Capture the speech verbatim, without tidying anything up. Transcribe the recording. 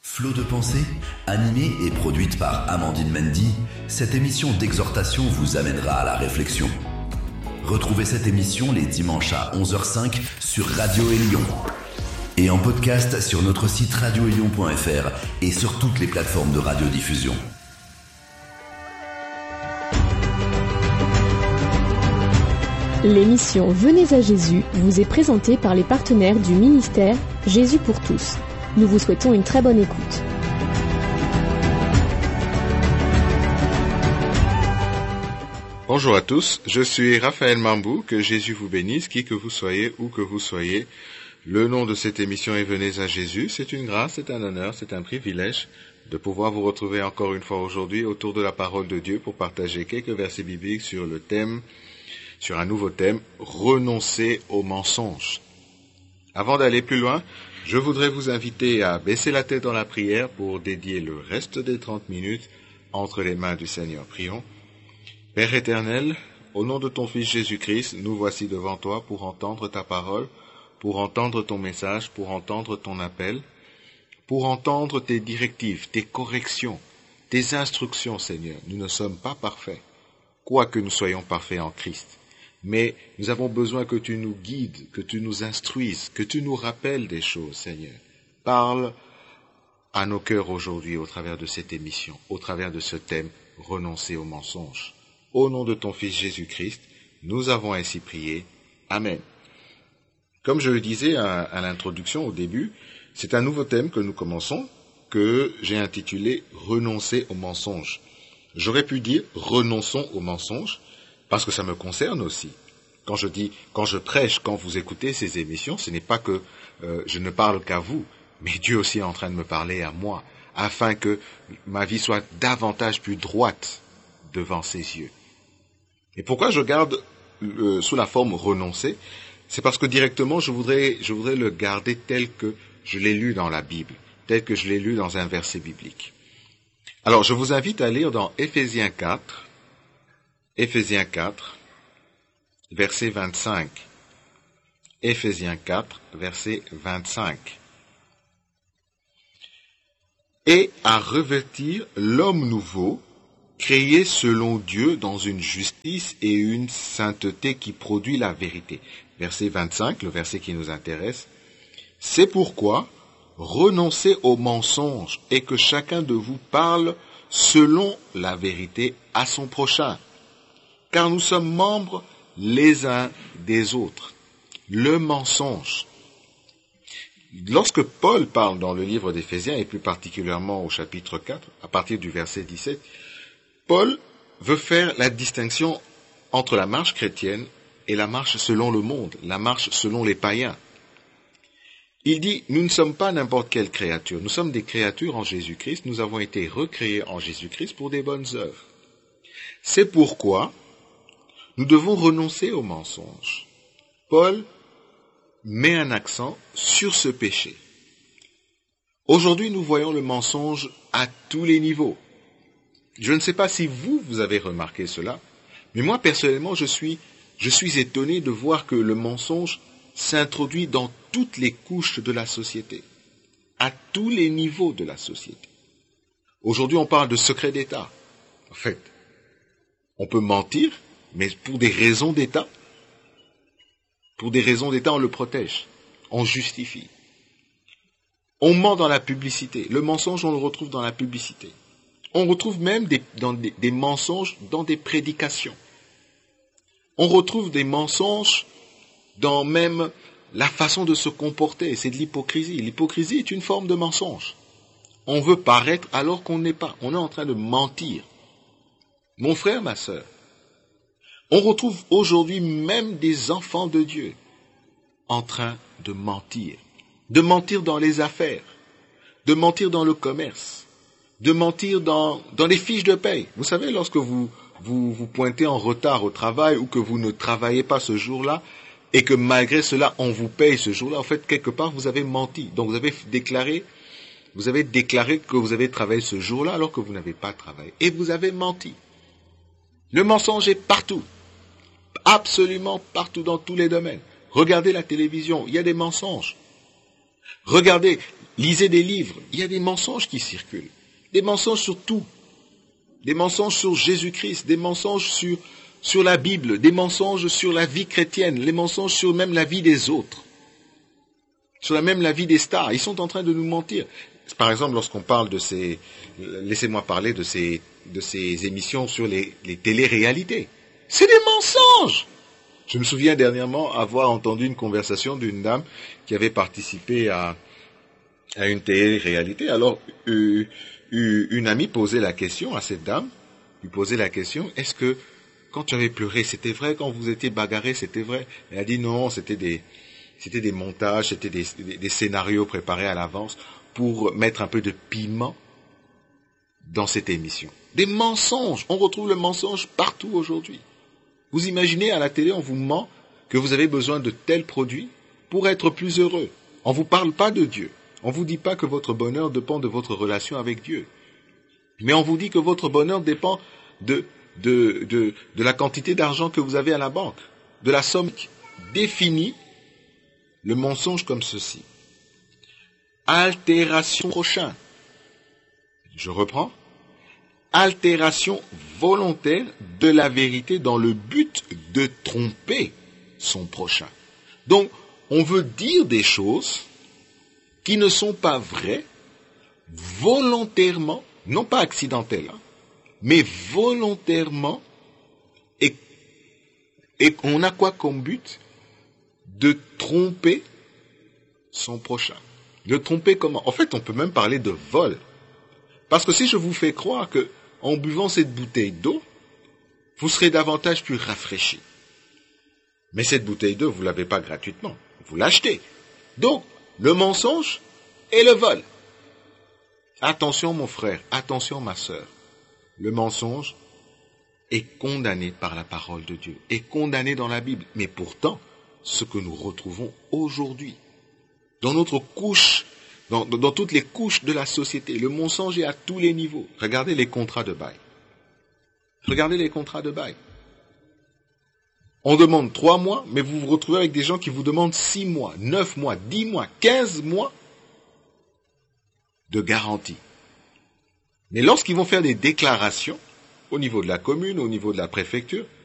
Flot de pensée, animée et produite par Amandine Mendy, cette émission d'exhortation vous amènera à la réflexion. Retrouvez cette émission les dimanches à onze heures cinq sur Radio Élion et en podcast sur notre site radio élion point f r et sur toutes les plateformes de radiodiffusion. L'émission Venez à Jésus vous est présentée par les partenaires du ministère Jésus pour tous. Nous vous souhaitons une très bonne écoute. Bonjour à tous, je suis Raphaël Mambou, que Jésus vous bénisse, qui que vous soyez, où que vous soyez. Le nom de cette émission est Venez à Jésus. C'est une grâce, c'est un honneur, c'est un privilège de pouvoir vous retrouver encore une fois aujourd'hui autour de la parole de Dieu pour partager quelques versets bibliques sur le thème, sur un nouveau thème, renoncer au mensonge. Avant d'aller plus loin, je voudrais vous inviter à baisser la tête dans la prière pour dédier le reste des trente minutes entre les mains du Seigneur. Prions. Père éternel, au nom de ton Fils Jésus-Christ, nous voici devant toi pour entendre ta parole, pour entendre ton message, pour entendre ton appel, pour entendre tes directives, tes corrections, tes instructions, Seigneur. Nous ne sommes pas parfaits, quoique nous soyons parfaits en Christ. Mais nous avons besoin que tu nous guides, que tu nous instruises, que tu nous rappelles des choses, Seigneur. Parle à nos cœurs aujourd'hui au travers de cette émission, au travers de ce thème, renoncer au mensonge. Au nom de ton Fils Jésus-Christ, nous avons ainsi prié. Amen. Comme je le disais à, à l'introduction, au début, c'est un nouveau thème que nous commençons, que j'ai intitulé « Renoncer au mensonge ». J'aurais pu dire « Renonçons au mensonge », parce que ça me concerne aussi. Quand je dis, quand je prêche, quand vous écoutez ces émissions, ce n'est pas que euh, je ne parle qu'à vous, mais Dieu aussi est en train de me parler à moi, afin que ma vie soit davantage plus droite devant ses yeux. Et pourquoi je garde euh, sous la forme renoncer? C'est parce que directement, je voudrais, je voudrais le garder tel que je l'ai lu dans la Bible, tel que je l'ai lu dans un verset biblique. Alors, je vous invite à lire dans Éphésiens quatre, Éphésiens quatre, verset vingt-cinq. Éphésiens quatre, verset vingt-cinq. Et à revêtir l'homme nouveau, créé selon Dieu dans une justice et une sainteté qui produit la vérité. Verset vingt-cinq, le verset qui nous intéresse. C'est pourquoi renoncez au mensonge et que chacun de vous parle selon la vérité à son prochain. Car nous sommes membres les uns des autres. Le mensonge. Lorsque Paul parle dans le livre d'Éphésiens, et plus particulièrement au chapitre quatre, à partir du verset dix-sept, Paul veut faire la distinction entre la marche chrétienne et la marche selon le monde, la marche selon les païens. Il dit, nous ne sommes pas n'importe quelle créature, nous sommes des créatures en Jésus-Christ, nous avons été recréés en Jésus-Christ pour des bonnes œuvres. C'est pourquoi nous devons renoncer au mensonge. Paul met un accent sur ce péché. Aujourd'hui, nous voyons le mensonge à tous les niveaux. Je ne sais pas si vous, vous avez remarqué cela, mais moi, personnellement, je suis, je suis étonné de voir que le mensonge s'introduit dans toutes les couches de la société, à tous les niveaux de la société. Aujourd'hui, on parle de secret d'État. En fait, on peut mentir, mais pour des raisons d'État, pour des raisons d'État, on le protège, on justifie. On ment dans la publicité. Le mensonge, on le retrouve dans la publicité. On retrouve même des, dans des, des mensonges dans des prédications. On retrouve des mensonges dans même la façon de se comporter. C'est de l'hypocrisie. L'hypocrisie est une forme de mensonge. On veut paraître alors qu'on n'est pas. On est en train de mentir. Mon frère, ma sœur, on retrouve aujourd'hui même des enfants de Dieu en train de mentir. De mentir dans les affaires, de mentir dans le commerce, de mentir dans, dans les fiches de paye. Vous savez, lorsque vous, vous vous pointez en retard au travail ou que vous ne travaillez pas ce jour-là et que malgré cela on vous paye ce jour-là, en fait, quelque part, vous avez menti. Donc vous avez déclaré, vous avez déclaré que vous avez travaillé ce jour-là alors que vous n'avez pas travaillé. Et vous avez menti. Le mensonge est partout. Absolument partout dans tous les domaines. Regardez la télévision, il y a des mensonges. Regardez lisez des livres. Il y a des mensonges qui circulent. Des mensonges sur tout. Des mensonges sur Jésus-Christ, des mensonges sur, sur la Bible, des mensonges sur la vie chrétienne, les mensonges sur même la vie des autres, sur la, même la vie des stars. Ils sont en train de nous mentir. Par exemple, lorsqu'on parle de ces, laissez-moi parler de ces, de ces émissions sur les, les télé-réalités. C'est des mensonges! Je me souviens dernièrement avoir entendu une conversation d'une dame qui avait participé à, à une télé-réalité. Alors, euh, une amie posait la question à cette dame, lui posait la question, est-ce que quand tu avais pleuré, c'était vrai, quand vous étiez bagarré, c'était vrai? Elle a dit non, c'était des, c'était des montages, c'était des, des, des scénarios préparés à l'avance pour mettre un peu de piment dans cette émission. Des mensonges, on retrouve le mensonge partout aujourd'hui. Vous imaginez, à la télé, on vous ment que vous avez besoin de tels produits pour être plus heureux. On ne vous parle pas de Dieu. On ne vous dit pas que votre bonheur dépend de votre relation avec Dieu. Mais on vous dit que votre bonheur dépend de, de, de, de la quantité d'argent que vous avez à la banque, de la somme qui définit le mensonge comme ceci. Altération prochain. Je reprends. Altération volontaire de la vérité dans le but de tromper son prochain. Donc, on veut dire des choses qui ne sont pas vraies, volontairement, non pas accidentelles, hein, mais volontairement, et, et on a quoi comme but? De tromper son prochain. De tromper comment? En fait, on peut même parler de vol. Parce que si je vous fais croire que, en buvant cette bouteille d'eau, vous serez davantage plus rafraîchi. Mais cette bouteille d'eau, vous ne l'avez pas gratuitement. Vous l'achetez. Donc, le mensonge et le vol. Attention mon frère, attention ma sœur. Le mensonge est condamné par la parole de Dieu, est condamné dans la Bible. Mais pourtant, ce que nous retrouvons aujourd'hui, dans notre couche, dans, dans toutes les couches de la société, le mensonge est à tous les niveaux. Regardez les contrats de bail. Regardez les contrats de bail. On demande trois mois, mais vous vous retrouvez avec des gens qui vous demandent six mois, neuf mois, dix mois, quinze mois de garantie. Mais lorsqu'ils vont faire des déclarations, au niveau de la commune, au niveau de la préfecture,